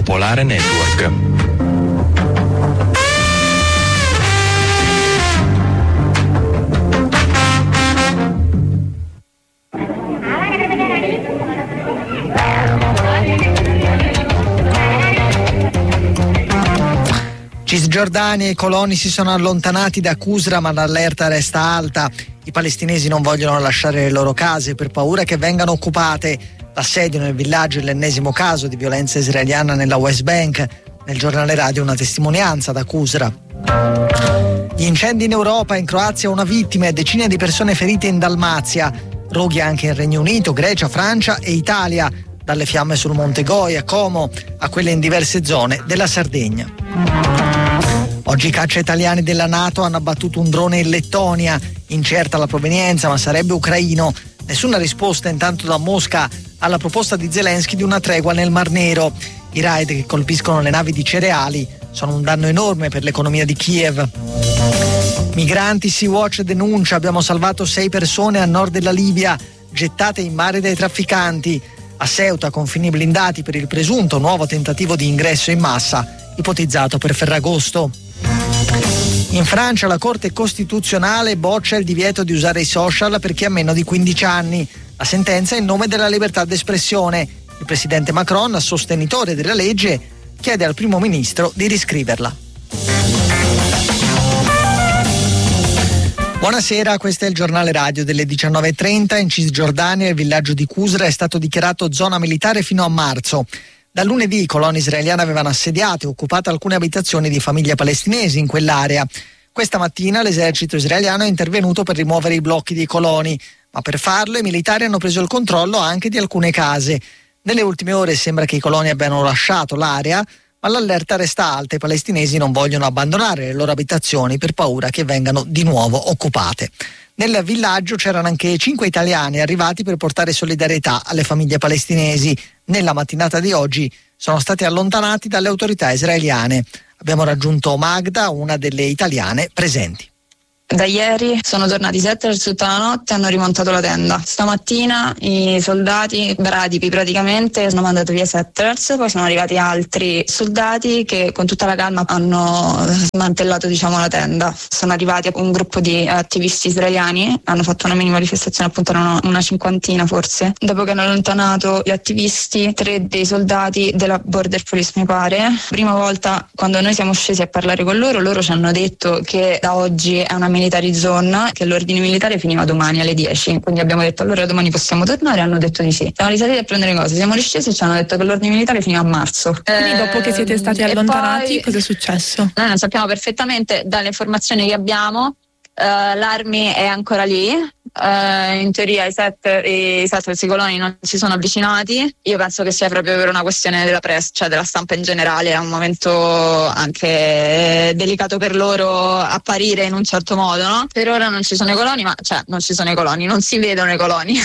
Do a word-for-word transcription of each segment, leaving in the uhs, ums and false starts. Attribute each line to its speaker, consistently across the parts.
Speaker 1: Popolare Network.
Speaker 2: Cisgiordania e i coloni si sono allontanati da Qusra, ma l'allerta resta alta. I palestinesi non vogliono lasciare le loro case per paura che vengano occupate. L'assedio nel villaggio è l'ennesimo caso di violenza israeliana nella West Bank. Nel giornale radio una testimonianza da Qusra. Gli incendi in Europa, in Croazia una vittima e decine di persone ferite in Dalmazia. Roghi anche in Regno Unito, Grecia, Francia e Italia. Dalle fiamme sul Monte Goi a Como a quelle in diverse zone della Sardegna. Oggi i caccia italiani della NATO hanno abbattuto un drone in Lettonia, incerta la provenienza ma sarebbe ucraino. Nessuna risposta intanto da Mosca alla proposta di Zelensky di una tregua nel Mar Nero. I raid che colpiscono le navi di cereali sono un danno enorme per l'economia di Kiev. Migranti, Sea-Watch denuncia: abbiamo salvato sei persone a nord della Libia, gettate in mare dai trafficanti. A Ceuta confini blindati per il presunto nuovo tentativo di ingresso in massa ipotizzato per Ferragosto. In Francia la Corte Costituzionale boccia il divieto di usare i social per chi ha meno di quindici anni. La sentenza è in nome della libertà d'espressione. Il presidente Macron, sostenitore della legge, chiede al primo ministro di riscriverla. Buonasera, questo è il giornale radio delle diciannove e trenta. In Cisgiordania il villaggio di Qusra è stato dichiarato zona militare fino a marzo. Da lunedì i coloni israeliani avevano assediato e occupato alcune abitazioni di famiglie palestinesi in quell'area. Questa mattina l'esercito israeliano è intervenuto per rimuovere i blocchi dei coloni, ma per farlo i militari hanno preso il controllo anche di alcune case. Nelle ultime ore sembra che i coloni abbiano lasciato l'area, ma l'allerta resta alta e i palestinesi non vogliono abbandonare le loro abitazioni per paura che vengano di nuovo occupate. Nel villaggio c'erano anche cinque italiani arrivati per portare solidarietà alle famiglie palestinesi. Nella mattinata di oggi sono stati allontanati dalle autorità israeliane. Abbiamo raggiunto Magda, una delle italiane presenti.
Speaker 3: Da ieri sono tornati setters tutta la notte e hanno rimontato la tenda. Stamattina i soldati bradipi praticamente hanno mandato via setters, poi sono arrivati altri soldati che con tutta la calma hanno smantellato diciamo la tenda. Sono arrivati un gruppo di attivisti israeliani, hanno fatto una mini manifestazione, appunto erano una cinquantina forse. Dopo che hanno allontanato gli attivisti, tre dei soldati della Border Police mi pare. Prima volta quando noi siamo scesi a parlare con loro, loro ci hanno detto che da oggi è una military zone, che l'ordine militare finiva domani alle dieci, quindi abbiamo detto allora domani possiamo tornare, hanno detto di sì. Siamo risaliti a prendere cose, siamo riscesi e ci hanno detto che l'ordine militare finiva a marzo.
Speaker 4: Quindi eh, dopo che siete stati allontanati poi, cosa è successo?
Speaker 3: Noi non sappiamo perfettamente dalle informazioni che abbiamo, uh, l'armi è ancora lì. Uh, in teoria i setter, i setters, i coloni non si sono avvicinati. Io penso che sia proprio per una questione della press, cioè della stampa in generale. È un momento anche delicato per loro apparire in un certo modo, no? Per ora non ci sono i coloni, ma cioè non ci sono i coloni, non si vedono i coloni.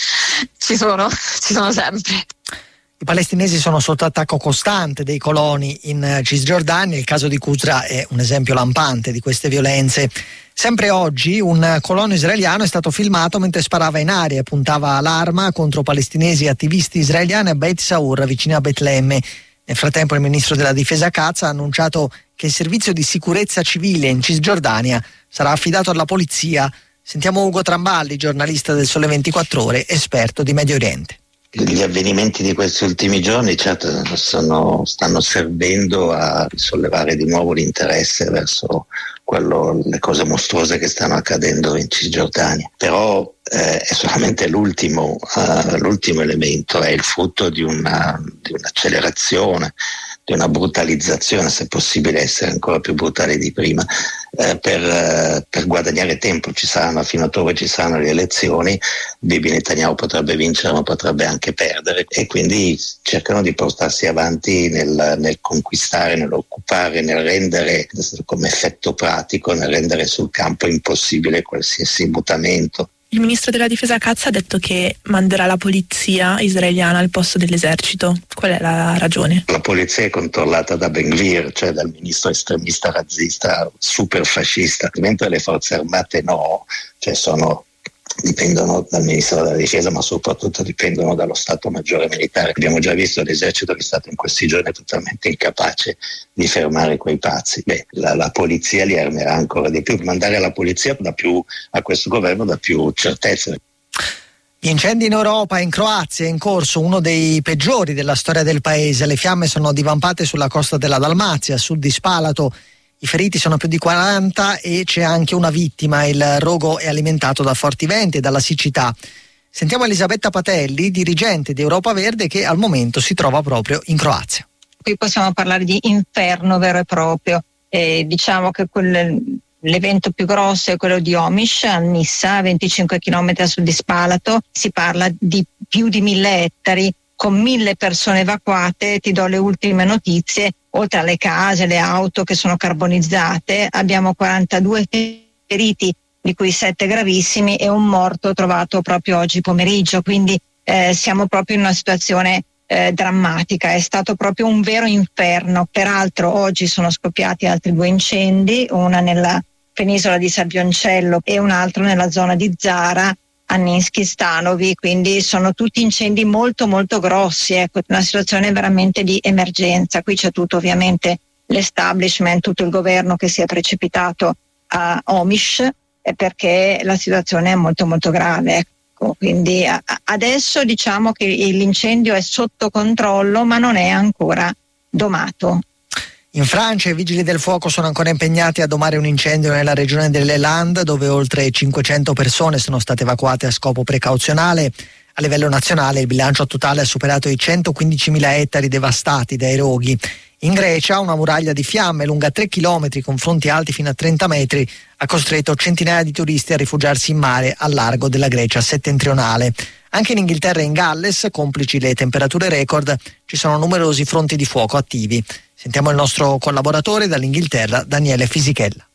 Speaker 3: ci sono, ci sono sempre.
Speaker 2: I palestinesi sono sotto attacco costante dei coloni in Cisgiordania. Il caso di Qusra è un esempio lampante di queste violenze. Sempre oggi un colono israeliano è stato filmato mentre sparava in aria e puntava l'arma contro palestinesi e attivisti israeliani a Beit Saur, vicino a Betlemme. Nel frattempo il ministro della difesa Katz ha annunciato che il servizio di sicurezza civile in Cisgiordania sarà affidato alla polizia. Sentiamo Ugo Tramballi, giornalista del Sole ventiquattro Ore, esperto di Medio Oriente.
Speaker 5: Gli avvenimenti di questi ultimi giorni certo sono, stanno servendo a sollevare di nuovo l'interesse verso quello, le cose mostruose che stanno accadendo in Cisgiordania. Però eh, è solamente l'ultimo, uh, l'ultimo elemento, è il frutto di, una, di un'accelerazione, di una brutalizzazione, se possibile essere ancora più brutale di prima, eh, per, eh, per guadagnare tempo. Ci saranno, fino a ottobre ci saranno le elezioni, Bibi Netanyahu potrebbe vincere ma potrebbe anche perdere, e quindi cercano di portarsi avanti nel, nel conquistare, nell'occupare, nel rendere, come effetto pratico, nel rendere sul campo impossibile qualsiasi mutamento.
Speaker 4: Il ministro della difesa Katz ha detto che manderà la polizia israeliana al posto dell'esercito. Qual è la ragione?
Speaker 5: La polizia è controllata da Ben Gvir, cioè dal ministro estremista razzista super fascista, mentre le forze armate no, cioè sono dipendono dal Ministero della Difesa, ma soprattutto dipendono dallo Stato Maggiore Militare. Abbiamo già visto l'esercito che è stato in questi giorni totalmente incapace di fermare quei pazzi. Beh, la, la polizia li armerà ancora di più. Mandare la polizia dà più, a questo governo dà più certezze.
Speaker 2: Gli incendi in Europa e in Croazia è in corso uno dei peggiori della storia del paese. Le fiamme sono divampate sulla costa della Dalmazia, a sud di Spalato. I feriti sono più di quaranta e c'è anche una vittima. Il rogo è alimentato da forti venti e dalla siccità. Sentiamo Elisabetta Patelli, dirigente di Europa Verde, che al momento si trova proprio in Croazia.
Speaker 1: Qui possiamo parlare di inferno vero e proprio. Eh, diciamo che quel, l'evento più grosso è quello di Omiš, a Nissa, a venticinque chilometri a sud di Spalato. Si parla di più di mille ettari, con mille persone evacuate. Ti do le ultime notizie. Oltre alle case, le auto che sono carbonizzate, abbiamo quarantadue feriti, di cui sette gravissimi, e un morto trovato proprio oggi pomeriggio. Quindi eh, siamo proprio in una situazione eh, drammatica. È stato proprio un vero inferno. Peraltro oggi sono scoppiati altri due incendi, una nella penisola di Sabioncello e un altro nella zona di Zara, a Ninski Stanovi, quindi sono tutti incendi molto molto grossi, ecco, una situazione veramente di emergenza. Qui c'è tutto ovviamente l'establishment, tutto il governo che si è precipitato a Omiš perché la situazione è molto molto grave, ecco. Quindi a, adesso diciamo che l'incendio è sotto controllo, ma non è ancora domato.
Speaker 2: In Francia i vigili del fuoco sono ancora impegnati a domare un incendio nella regione delle Landes, dove oltre cinquecento persone sono state evacuate a scopo precauzionale. A livello nazionale il bilancio totale ha superato i centoquindicimila ettari devastati dai roghi. In Grecia una muraglia di fiamme lunga tre chilometri con fronti alti fino a trenta metri ha costretto centinaia di turisti a rifugiarsi in mare al largo della Grecia settentrionale. Anche in Inghilterra e in Galles, complici le temperature record, ci sono numerosi fronti di fuoco attivi. Sentiamo il nostro collaboratore dall'Inghilterra, Daniele Fisichella.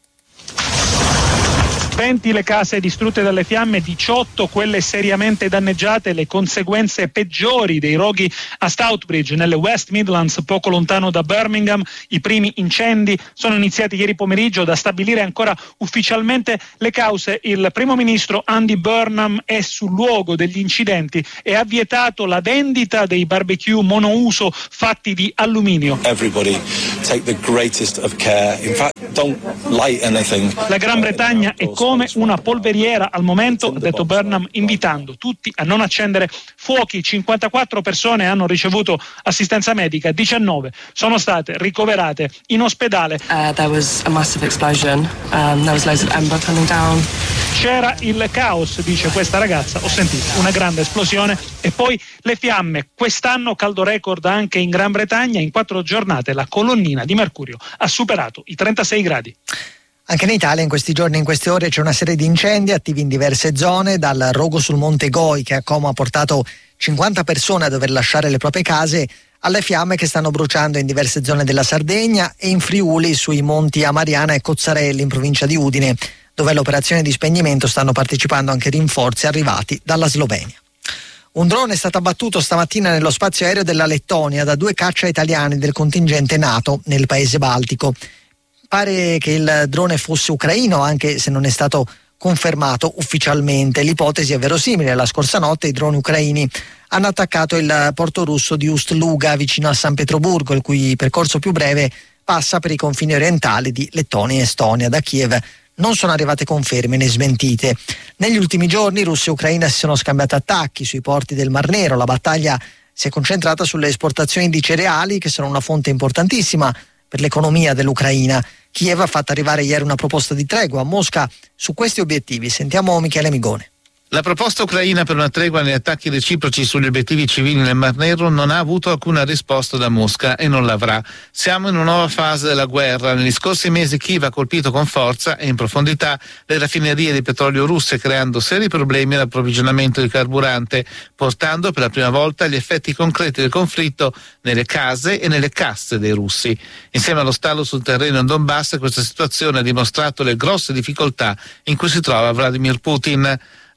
Speaker 6: venti le case distrutte dalle fiamme, diciotto quelle seriamente danneggiate, le conseguenze peggiori dei roghi a Stoutbridge nelle West Midlands, poco lontano da Birmingham. I primi incendi sono iniziati ieri pomeriggio, da stabilire ancora ufficialmente le cause. Il primo ministro Andy Burnham è sul luogo degli incidenti e ha vietato la vendita dei barbecue monouso fatti di alluminio.
Speaker 7: Everybody take the greatest of care. In fact, don't light anything.
Speaker 6: La Gran Bretagna è come una polveriera al momento, ha detto Burnham, invitando tutti a non accendere fuochi. cinquantaquattro persone hanno ricevuto assistenza medica, diciannove sono state ricoverate in ospedale.
Speaker 8: Uh, there was a massive explosion. Um, there was loads of ember coming down.
Speaker 6: C'era il caos, dice questa ragazza, ho sentito una grande esplosione e poi le fiamme. Quest'anno caldo record anche in Gran Bretagna, in quattro giornate la colonnina di mercurio ha superato i trentasei gradi.
Speaker 2: Anche in Italia in questi giorni, in queste ore, c'è una serie di incendi attivi in diverse zone, dal rogo sul Monte Goi che a Como ha portato cinquanta persone a dover lasciare le proprie case, alle fiamme che stanno bruciando in diverse zone della Sardegna e in Friuli sui monti Amariana e Cozzarelli in provincia di Udine, dove all'operazione di spegnimento stanno partecipando anche rinforzi arrivati dalla Slovenia. Un drone è stato abbattuto stamattina nello spazio aereo della Lettonia da due caccia italiani del contingente NATO nel paese baltico. Pare che il drone fosse ucraino, anche se non è stato confermato ufficialmente. L'ipotesi è verosimile. La scorsa notte i droni ucraini hanno attaccato il porto russo di Ust-Luga vicino a San Pietroburgo, il cui percorso più breve passa per i confini orientali di Lettonia e Estonia. Da Kiev non sono arrivate conferme né smentite. Negli ultimi giorni Russia e Ucraina si sono scambiate attacchi sui porti del Mar Nero. La battaglia si è concentrata sulle esportazioni di cereali, che sono una fonte importantissima per l'economia dell'Ucraina. Kiev ha fatto arrivare ieri una proposta di tregua a Mosca su questi obiettivi. Sentiamo Michele Migone.
Speaker 9: La proposta ucraina per una tregua negli attacchi reciproci sugli obiettivi civili nel Mar Nero non ha avuto alcuna risposta da Mosca e non l'avrà. Siamo in una nuova fase della guerra. Negli scorsi mesi Kiev ha colpito con forza e in profondità le raffinerie di petrolio russe, creando seri problemi all'approvvigionamento di carburante, portando per la prima volta gli effetti concreti del conflitto nelle case e nelle casse dei russi. Insieme allo stallo sul terreno in Donbass, questa situazione ha dimostrato le grosse difficoltà in cui si trova Vladimir Putin.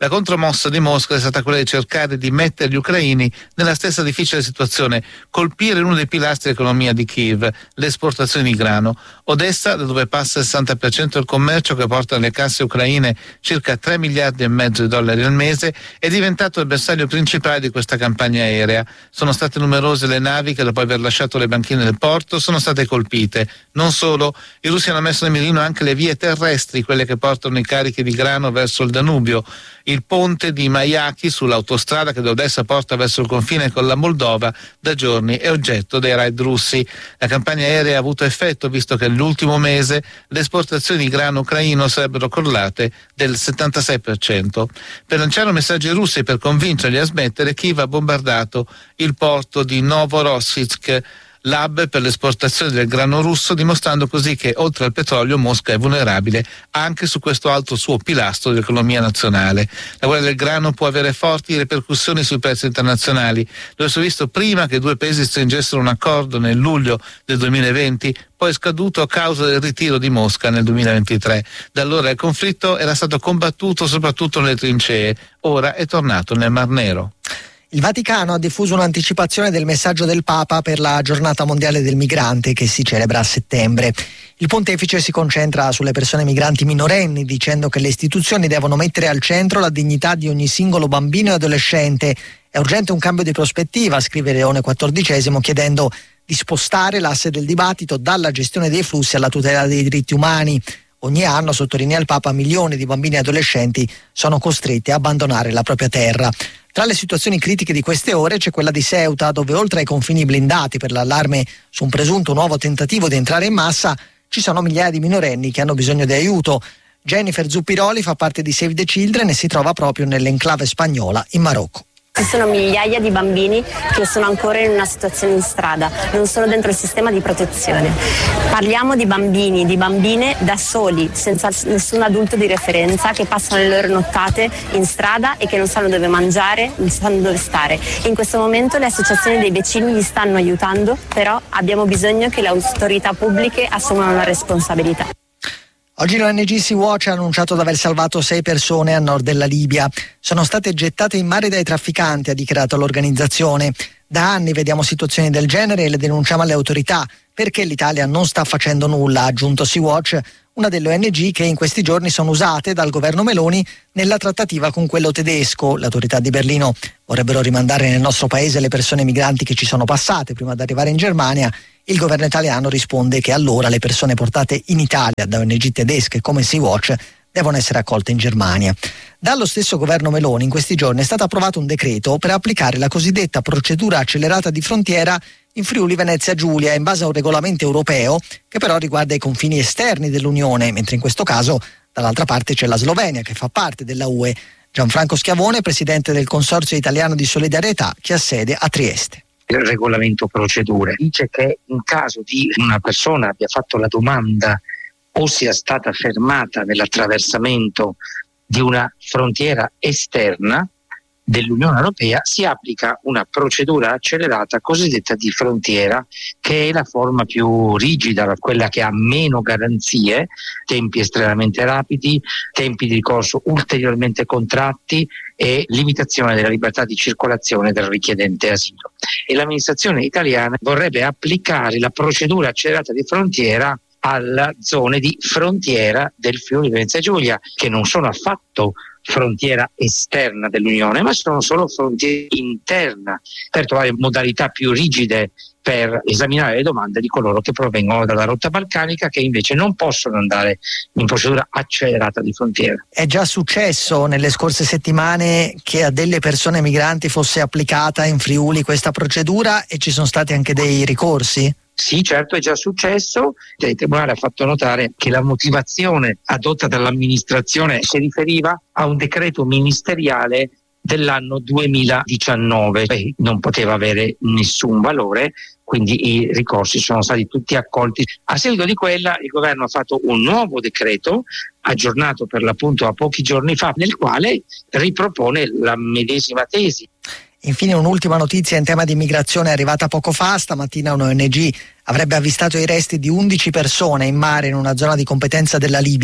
Speaker 9: La contromossa di Mosca è stata quella di cercare di mettere gli ucraini nella stessa difficile situazione, colpire uno dei pilastri dell'economia di Kiev, le esportazioni di grano. Odessa, da dove passa il sessanta per cento del commercio che porta nelle casse ucraine circa tre miliardi e mezzo di dollari al mese, è diventato il bersaglio principale di questa campagna aerea. Sono state numerose le navi che, dopo aver lasciato le banchine del porto, sono state colpite. Non solo, i russi hanno messo nel mirino anche le vie terrestri, quelle che portano i carichi di grano verso il Danubio. Il ponte di Mayaki sull'autostrada che da Odessa porta verso il confine con la Moldova da giorni è oggetto dei raid russi. La campagna aerea ha avuto effetto, visto che nell'ultimo mese le esportazioni di grano ucraino sarebbero crollate del settantasei per cento. Per lanciare messaggi russi e per convincerli a smettere, Kiev ha bombardato il porto di Novorossiysk, l'hub per l'esportazione del grano russo, dimostrando così che oltre al petrolio Mosca è vulnerabile anche su questo altro suo pilastro dell'economia nazionale. La guerra del grano può avere forti ripercussioni sui prezzi internazionali. Lo si è visto prima che i due paesi stringessero un accordo nel luglio del duemilaventi, poi è scaduto a causa del ritiro di Mosca nel duemilaventitré. Da allora il conflitto era stato combattuto soprattutto nelle trincee, ora è tornato nel Mar Nero.
Speaker 2: Il Vaticano ha diffuso un'anticipazione del messaggio del Papa per la giornata mondiale del migrante che si celebra a settembre. Il pontefice si concentra sulle persone migranti minorenni, dicendo che le istituzioni devono mettere al centro la dignità di ogni singolo bambino e adolescente. È urgente un cambio di prospettiva, scrive Leone quattordicesimo, chiedendo di spostare l'asse del dibattito dalla gestione dei flussi alla tutela dei diritti umani. Ogni anno, sottolinea il Papa, milioni di bambini e adolescenti sono costretti a abbandonare la propria terra. Tra le situazioni critiche di queste ore c'è quella di Ceuta, dove oltre ai confini blindati per l'allarme su un presunto nuovo tentativo di entrare in massa, ci sono migliaia di minorenni che hanno bisogno di aiuto. Jennifer Zuppiroli fa parte di Save the Children e si trova proprio nell'enclave spagnola in Marocco.
Speaker 10: Ci sono migliaia di bambini che sono ancora in una situazione in strada, non sono dentro il sistema di protezione. Parliamo di bambini, di bambine da soli, senza nessun adulto di referenza, che passano le loro nottate in strada e che non sanno dove mangiare, non sanno dove stare. In questo momento le associazioni dei vicini li stanno aiutando, però abbiamo bisogno che le autorità pubbliche assumano la responsabilità.
Speaker 2: Oggi l'O N G Sea-Watch ha annunciato di aver salvato sei persone a nord della Libia. Sono state gettate in mare dai trafficanti, ha dichiarato l'organizzazione. Da anni vediamo situazioni del genere e le denunciamo alle autorità. Perché l'Italia non sta facendo nulla, ha aggiunto Sea-Watch, una delle O N G che in questi giorni sono usate dal governo Meloni nella trattativa con quello tedesco. Le autorità di Berlino vorrebbero rimandare nel nostro paese le persone migranti che ci sono passate prima di arrivare in Germania. Il governo italiano risponde che allora le persone portate in Italia da O N G tedesche come Sea-Watch devono essere accolte in Germania. Dallo stesso governo Meloni in questi giorni è stato approvato un decreto per applicare la cosiddetta procedura accelerata di frontiera in Friuli Venezia Giulia in base a un regolamento europeo che però riguarda i confini esterni dell'Unione, mentre in questo caso dall'altra parte c'è la Slovenia che fa parte della U E. Gianfranco Schiavone, presidente del Consorzio Italiano di Solidarietà che ha sede a Trieste.
Speaker 11: Il regolamento procedure dice che in caso di una persona abbia fatto la domanda o sia stata fermata nell'attraversamento di una frontiera esterna dell'Unione Europea, si applica una procedura accelerata cosiddetta di frontiera, che è la forma più rigida, quella che ha meno garanzie, tempi estremamente rapidi, tempi di ricorso ulteriormente contratti e limitazione della libertà di circolazione del richiedente asilo. E l'amministrazione italiana vorrebbe applicare la procedura accelerata di frontiera alla zone di frontiera del Friuli Venezia Giulia, che non sono affatto frontiera esterna dell'Unione, ma sono solo frontiera interna, per trovare modalità più rigide per esaminare le domande di coloro che provengono dalla rotta balcanica, che invece non possono andare in procedura accelerata di frontiera.
Speaker 2: È già successo nelle scorse settimane che a delle persone migranti fosse applicata in Friuli questa procedura e ci sono stati anche dei ricorsi?
Speaker 11: Sì, certo, è già successo. Il Tribunale ha fatto notare che la motivazione adotta dall'amministrazione si riferiva a un decreto ministeriale dell'anno duemiladiciannove, Beh, non poteva avere nessun valore, quindi i ricorsi sono stati tutti accolti. A seguito di quella il governo ha fatto un nuovo decreto, aggiornato per l'appunto a pochi giorni fa, nel quale ripropone la medesima tesi.
Speaker 2: Infine un'ultima notizia in tema di immigrazione è arrivata poco fa. Stamattina un O N G avrebbe avvistato i resti di undici persone in mare in una zona di competenza della Libia.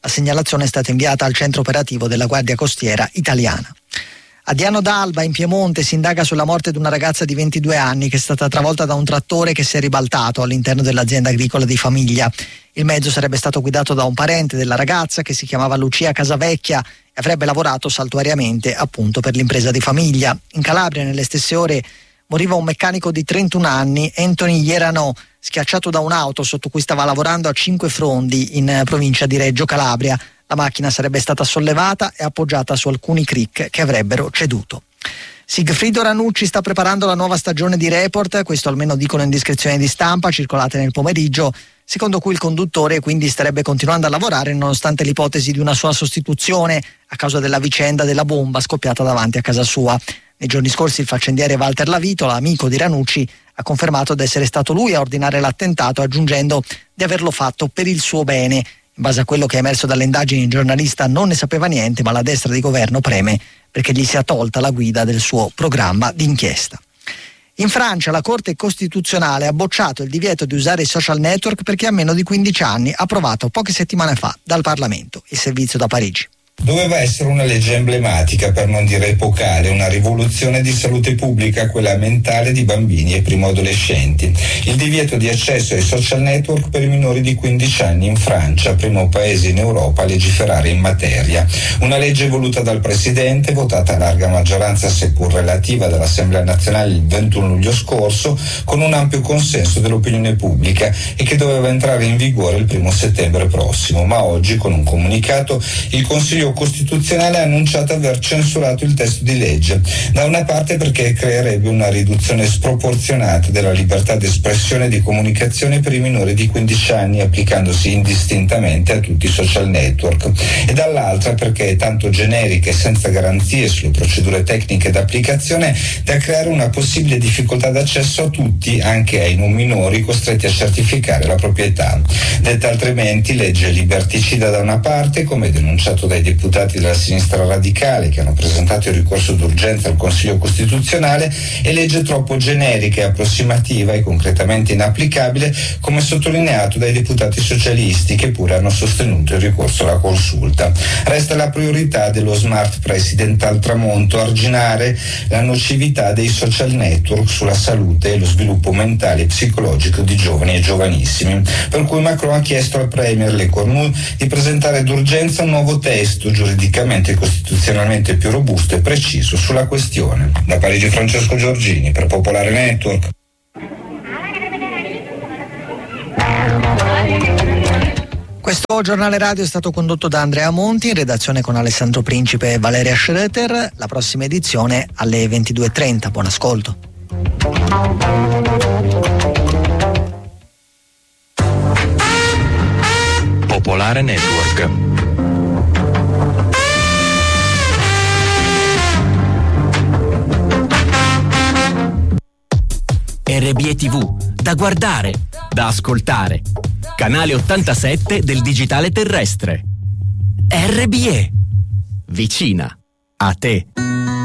Speaker 2: La segnalazione è stata inviata al centro operativo della Guardia Costiera italiana. A Diano d'Alba, in Piemonte, si indaga sulla morte di una ragazza di ventidue anni che è stata travolta da un trattore che si è ribaltato all'interno dell'azienda agricola di famiglia. Il mezzo sarebbe stato guidato da un parente della ragazza che si chiamava Lucia Casavecchia e avrebbe lavorato saltuariamente appunto per l'impresa di famiglia. In Calabria, nelle stesse ore, moriva un meccanico di trentuno anni, Anthony Ierano, schiacciato da un'auto sotto cui stava lavorando a Cinque Frondi, in provincia di Reggio Calabria. La macchina sarebbe stata sollevata e appoggiata su alcuni crick che avrebbero ceduto. Sigfrido Ranucci sta preparando la nuova stagione di Report, questo almeno dicono indiscrezioni di stampa circolate nel pomeriggio, secondo cui il conduttore quindi starebbe continuando a lavorare nonostante l'ipotesi di una sua sostituzione a causa della vicenda della bomba scoppiata davanti a casa sua. Nei giorni scorsi il faccendiere Walter Lavitola, amico di Ranucci, ha confermato di essere stato lui a ordinare l'attentato, aggiungendo di averlo fatto per il suo bene. In base a quello che è emerso dalle indagini, il giornalista non ne sapeva niente, ma la destra di governo preme perché gli sia tolta la guida del suo programma d'inchiesta. In Francia la Corte Costituzionale ha bocciato il divieto di usare i social network per chi ha meno di quindici anni, approvato poche settimane fa dal Parlamento. Il servizio da Parigi.
Speaker 12: Doveva essere una legge emblematica, per non dire epocale, una rivoluzione di salute pubblica, quella mentale di bambini e primo-adolescenti. Il divieto di accesso ai social network per i minori di quindici anni in Francia, primo paese in Europa a legiferare in materia. Una legge voluta dal Presidente, votata a larga maggioranza seppur relativa dall'Assemblea nazionale il ventuno luglio scorso, con un ampio consenso dell'opinione pubblica e che doveva entrare in vigore il primo settembre prossimo. Ma oggi, con un comunicato, il Consiglio Costituzionale ha annunciato aver censurato il testo di legge, da una parte perché creerebbe una riduzione sproporzionata della libertà di espressione e di comunicazione per i minori di quindici anni, applicandosi indistintamente a tutti i social network, e dall'altra perché è tanto generica e senza garanzie sulle procedure tecniche d'applicazione da creare una possibile difficoltà d'accesso a tutti, anche ai non minori costretti a certificare la proprietà. Detta altrimenti, legge liberticida da una parte, come denunciato dai deputati della sinistra radicale che hanno presentato il ricorso d'urgenza al Consiglio Costituzionale, e legge troppo generica e approssimativa e concretamente inapplicabile, come sottolineato dai deputati socialisti che pure hanno sostenuto il ricorso alla consulta. Resta la priorità dello Smart President tramonto: arginare la nocività dei social network sulla salute e lo sviluppo mentale e psicologico di giovani e giovanissimi. Per cui Macron ha chiesto al Premier Le Cornu di presentare d'urgenza un nuovo testo giuridicamente e costituzionalmente più robusto e preciso sulla questione. Da Parigi, Francesco Giorgini per Popolare Network.
Speaker 2: Questo giornale radio è stato condotto da Andrea Monti, in redazione con Alessandro Principe e Valeria Schroeter. La prossima edizione alle ventidue e trenta. Buon ascolto.
Speaker 13: Popolare Network. R B E T V, da guardare, da ascoltare. Canale ottantasette del digitale terrestre. R B E, vicina a te.